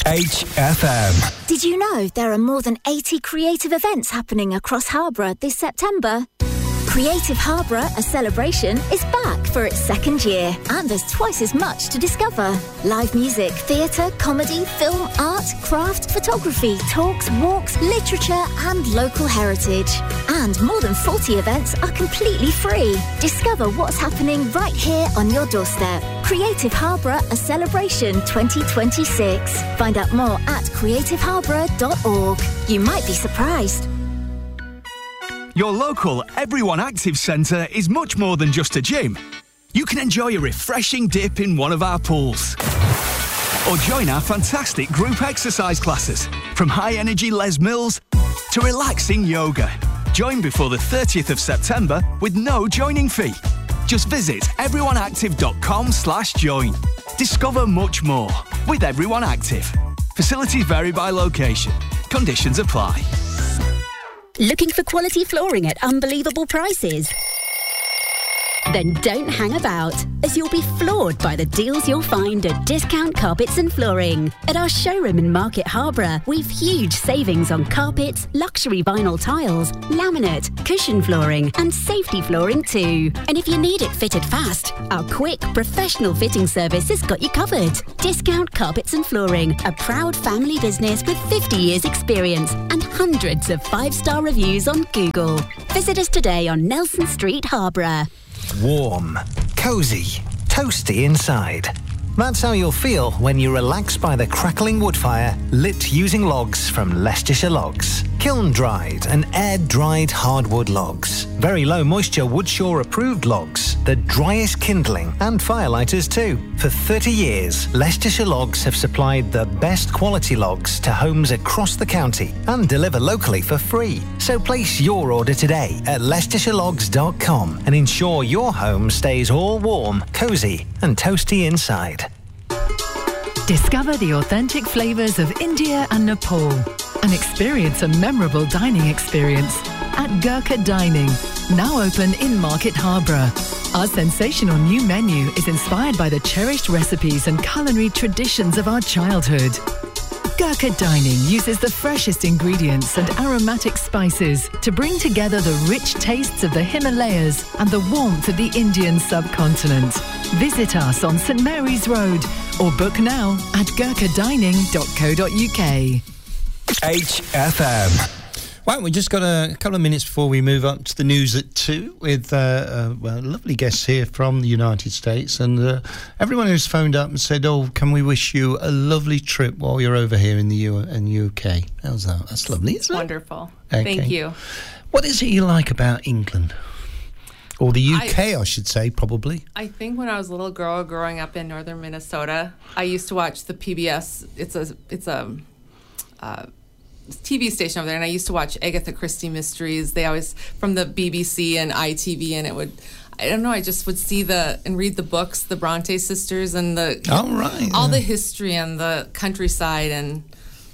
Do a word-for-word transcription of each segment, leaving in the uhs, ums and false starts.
H F M. Did you know there are more than eighty creative events happening across Harborough this September? Creative Harborough, a celebration, is back for its second year, and there's twice as much to discover. Live music, theatre, comedy, film, art, craft, photography, talks, walks, literature and local heritage. And more than forty events are completely free. Discover what's happening right here on your doorstep. Creative Harborough, a celebration twenty twenty-six. Find out more at creative harborough dot org. You might be surprised. Your local Everyone Active Centre is much more than just a gym. You can enjoy a refreshing dip in one of our pools. Or join our fantastic group exercise classes, from high-energy Les Mills to relaxing yoga. Join before the thirtieth of September with no joining fee. Just visit everyoneactive.com slash join. Discover much more with Everyone Active. Facilities vary by location. Conditions apply. Looking for quality flooring at unbelievable prices? Then don't hang about, as you'll be floored by the deals you'll find at Discount Carpets and Flooring. At our showroom in Market Harborough, we've huge savings on carpets, luxury vinyl tiles, laminate, cushion flooring and safety flooring too. And if you need it fitted fast, our quick, professional fitting service has got you covered. Discount Carpets and Flooring, a proud family business with fifty years experience and hundreds of five-star reviews on Google. Visit us today on Nelson Street, Harborough. Warm, cosy, toasty inside. That's how you'll feel when you relax by the crackling wood fire lit using logs from Leicestershire Logs. Kiln-dried and air-dried hardwood logs. Very low moisture Woodshaw approved logs. The driest kindling and firelighters too. For thirty years, Leicestershire Logs have supplied the best quality logs to homes across the county and deliver locally for free. So place your order today at leicestershire logs dot com and ensure your home stays all warm, cosy and toasty inside. Discover the authentic flavours of India and Nepal and experience a memorable dining experience at Gurkha Dining, now open in Market Harborough. Our sensational new menu is inspired by the cherished recipes and culinary traditions of our childhood. Gurkha Dining uses the freshest ingredients and aromatic spices to bring together the rich tastes of the Himalayas and the warmth of the Indian subcontinent. Visit us on St Mary's Road or book now at gurkha dining dot co dot uk. H F M. Well, we just got a couple of minutes before we move up to the news at two with uh, uh, well, lovely guests here from the United States, and uh, everyone who's phoned up and said, "Oh, can we wish you a lovely trip while you're over here in the U- in U K?" How's that? That's lovely, isn't it? Wonderful. Okay. Thank you. What is it you like about England? Or the U K, I, I should say, probably. I think when I was a little girl growing up in northern Minnesota, I used to watch the P B S. It's a it's a uh, T V station over there, and I used to watch Agatha Christie mysteries. They always, from the B B C and I T V, and it would, I don't know, I just would see the, and read the books, the Bronte sisters, and the, all right, all yeah. the history and the countryside, and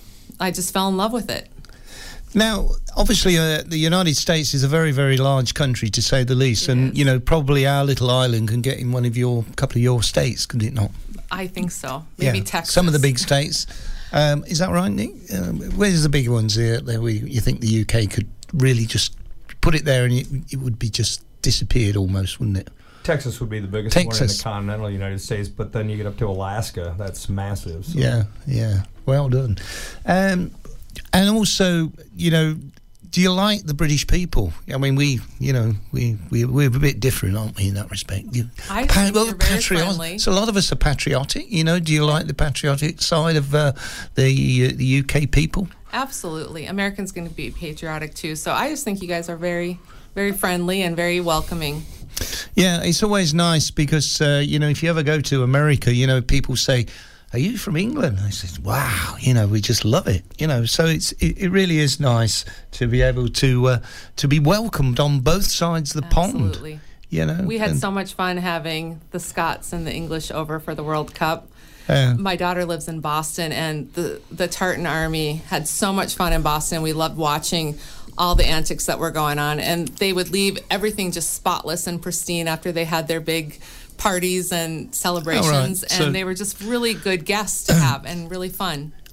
I just fell in love with it. Now, obviously, uh, the United States is a very, very large country, to say the least, It and, is. you know, probably our little island can get in one of your, couple of your states, could it not? I think so. Maybe yeah. Texas. Some of the big states. Um, is that right, Nick? Um, where's the big ones here there where you think the U K could really just put it there and it, it would be just disappeared almost, wouldn't it? Texas would be the biggest Texas. one in the continental United States, but then you get up to Alaska, that's massive. So. Yeah, yeah. Well done. Um, and also, you know, do you like the British people? I mean, we, you know, we, we, we're a bit different, aren't we, in that respect? You, I think well, you're very patriot- friendly. So a lot of us are patriotic, you know. Do you like the patriotic side of uh, the, uh, the U K people? Absolutely. Americans going to be patriotic too. So I just think you guys are very, very friendly and very welcoming. Yeah, it's always nice because, uh, you know, if you ever go to America, you know, people say, "Are you from England?" I said, "Wow, you know, we just love it." You know, so it's it, it really is nice to be able to uh, to be welcomed on both sides of the Absolutely. pond. You know, We had and, so much fun having the Scots and the English over for the World Cup. uh, My daughter lives in Boston, and the, the Tartan Army had so much fun in Boston. We loved watching all the antics that were going on, and they would leave everything just spotless and pristine after they had their big parties and celebrations, Oh, right. and So- they were just really good guests to have and really fun.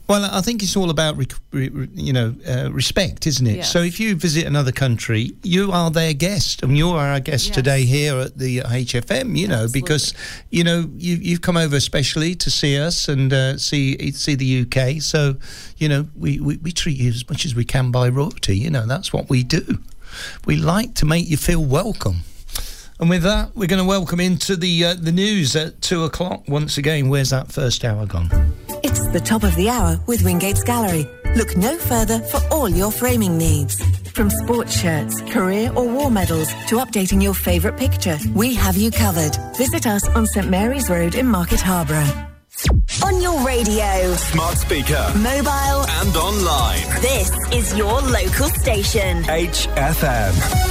Well, I think it's all about, re- re- you know, uh, respect, isn't it? Yes. So if you visit another country, you are their guest, and you are our guest Yes. today here at the H F M, you know, Absolutely. because, you know, you, you've come over especially to see us and uh, see see the U K. So, you know, we, we, we treat you as much as we can by royalty. You know, that's what we do. We like to make you feel welcome. And with that, we're going to welcome into the uh, the news at two o'clock. Once again, where's that first hour gone? It's the top of the hour with Wingate's Gallery. Look no further for all your framing needs. From sports shirts, career or war medals to updating your favourite picture, we have you covered. Visit us on St Mary's Road in Market Harborough. On your radio, Smart speaker. mobile, And online. this is your local station. H F M.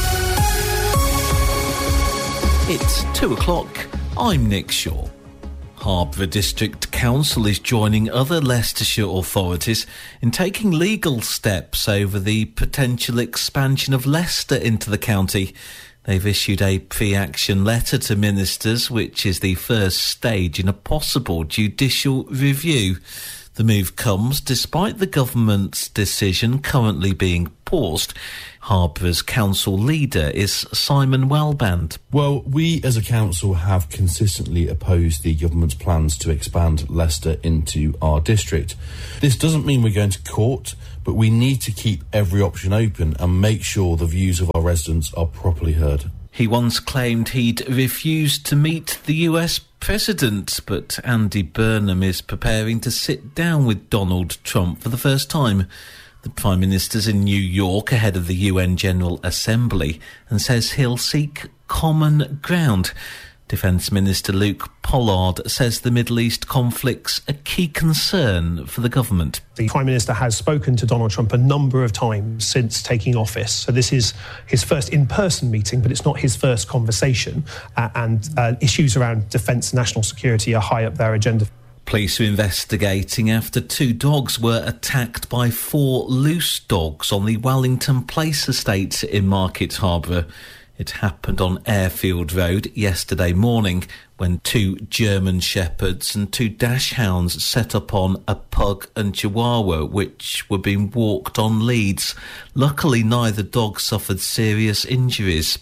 It's two o'clock. I'm Nick Shaw. Harborough District Council is joining other Leicestershire authorities in taking legal steps over the potential expansion of Leicester into the county. They've issued a pre-action letter to ministers, which is the first stage in a possible judicial review. The move comes despite the government's decision currently being paused. Harborough's council leader is Simon Wellband. Well, we as a council have consistently opposed the government's plans to expand Leicester into our district. This doesn't mean we're going to court, but we need to keep every option open and make sure the views of our residents are properly heard. He once claimed he'd refused to meet the U S president, but Andy Burnham is preparing to sit down with Donald Trump for the first time. The Prime Minister's in New York ahead of the U N General Assembly and says he'll seek common ground. Defence Minister Luke Pollard says the Middle East conflict's a key concern for the government. The Prime Minister has spoken to Donald Trump a number of times since taking office. So this is his first in-person meeting, but it's not his first conversation. Uh, and uh, issues around defence and national security are high up their agenda. Police are investigating after two dogs were attacked by four loose dogs on the Wellington Place estate in Market Harborough. It happened on Airfield Road yesterday morning when two German Shepherds and two Dachshunds set up on a pug and chihuahua which were being walked on leads. Luckily, neither dog suffered serious injuries.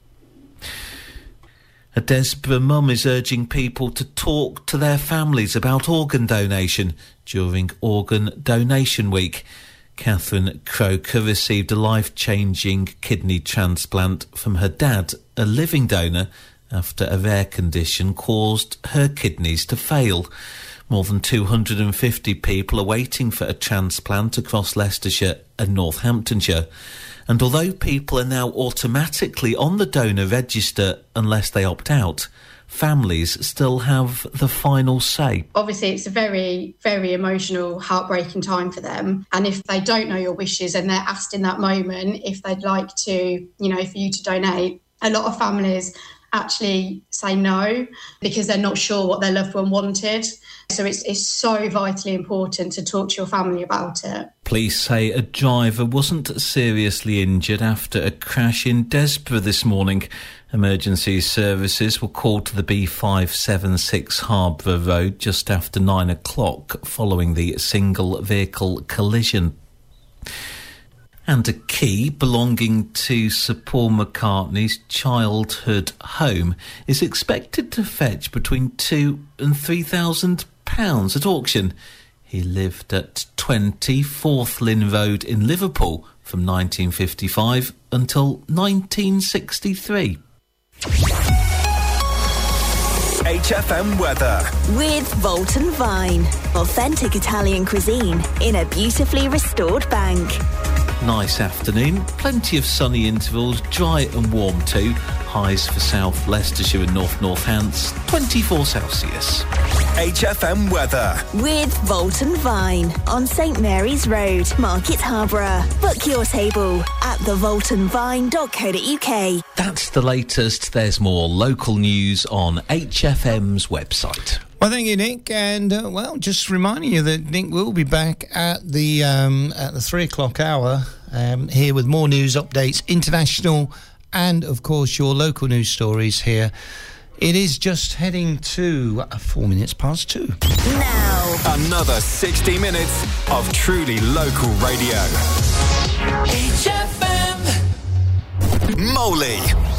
A Desborough mum is urging people to talk to their families about organ donation during Organ Donation Week. Catherine Croker received a life-changing kidney transplant from her dad, a living donor, after a rare condition caused her kidneys to fail. More than two hundred fifty people are waiting for a transplant across Leicestershire and Northamptonshire. And although people are now automatically on the donor register unless they opt out, families still have the final say. Obviously, it's a very, very emotional, heartbreaking time for them. And if they don't know your wishes and they're asked in that moment if they'd like to, you know, for you to donate, a lot of families actually say no because they're not sure what their loved one wanted. So it's, it's so vitally important to talk to your family about it. Police say a driver wasn't seriously injured after a crash in Desborough this morning. Emergency services were called to the B five seven six Harborough Road just after nine o'clock following the single vehicle collision. And a key belonging to Sir Paul McCartney's childhood home is expected to fetch between two and three thousand pounds at auction. He lived at twenty Forthlin Road in Liverpool from nineteen fifty-five until nineteen sixty-three. H F M weather. With Volton Vine. Authentic Italian cuisine in a beautifully restored bank. Nice afternoon, plenty of sunny intervals, dry and warm too. Highs for South Leicestershire and North Northants, twenty-four Celsius. H F M weather. With Volton Vine on St Mary's Road, Market Harborough. Book your table at the volton vine dot co dot uk. That's the latest. There's more local news on H F M's website. Well, thank you, Nick. And, uh, well, just reminding you that Nick will be back at the um, at the three o'clock hour um, here with more news updates, international and, of course, your local news stories here It is just heading to uh, four minutes past two. Now, another sixty minutes of truly local radio. H F M. Moley